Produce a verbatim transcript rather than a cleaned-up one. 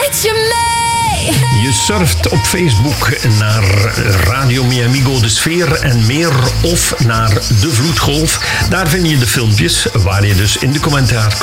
met je mee. Je surft op Facebook naar Radio Mi Amigo De Sfeer en meer of naar De Vloedgolf. Daar vind je de filmpjes waar je dus in de commentaar